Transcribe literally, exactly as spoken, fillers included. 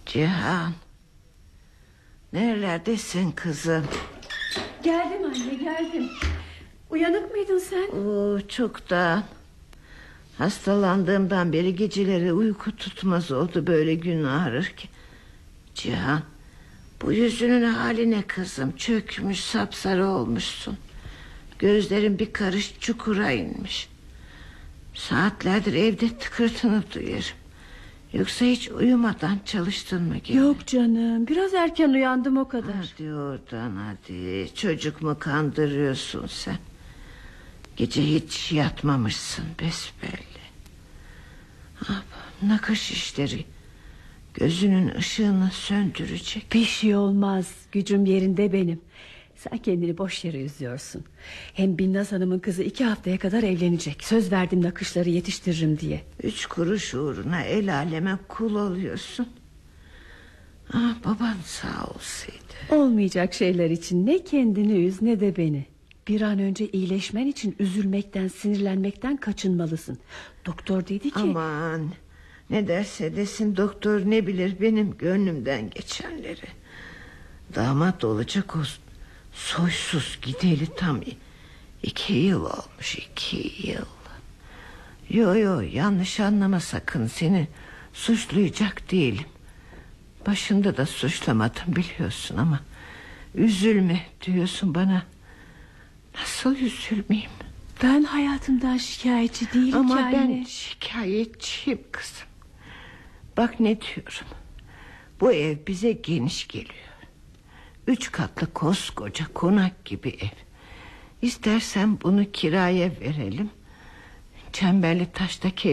Cihan, nerelerdesin kızım? Geldim anne, geldim. Uyanık mıydın sen? Oo, çoktan. Hastalandığımdan beri geceleri uyku tutmaz oldu, böyle gün ağrırken. Cihan, bu yüzünün hali ne kızım? Çökmüş, sapsarı olmuşsun. Gözlerin bir karış çukura inmiş. Saatlerdir evde tıkırtını duyarım. Yoksa hiç uyumadan çalıştın mı gene? Yok canım, biraz erken uyandım o kadar. Hadi oradan hadi. Çocuk mu kandırıyorsun sen? Gece hiç yatmamışsın besbelli. Ah, nakış işleri gözünün ışığını söndürecek. Bir şey olmaz, gücüm yerinde benim. Sen kendini boş yere üzüyorsun. Hem Binnaz Hanım'ın kızı iki haftaya kadar evlenecek. Söz verdim nakışları yetiştiririm diye. Üç kuruş uğruna el aleme kul oluyorsun. Ah, baban sağ olsaydı. Olmayacak şeyler için ne kendini üz ne de beni. Bir an önce iyileşmen için üzülmekten, sinirlenmekten kaçınmalısın. Doktor dedi ki... Aman, ne derse desin doktor, ne bilir benim gönlümden geçenleri. Damat olacak o soysuz gideli tam iki yıl olmuş, iki yıl. Yo yo, yanlış anlama sakın, seni suçlayacak değilim. Başında da suçlamadım biliyorsun ama üzülme diyorsun bana. Nasıl üzülmeyeyim? Ben hayatımdan şikayetçi değilim ama ki Ama ben anne. şikayetçiyim kızım. Bak ne diyorum. Bu ev bize geniş geliyor. Üç katlı koskoca konak gibi ev. İstersen bunu kiraya verelim. Çemberli taştaki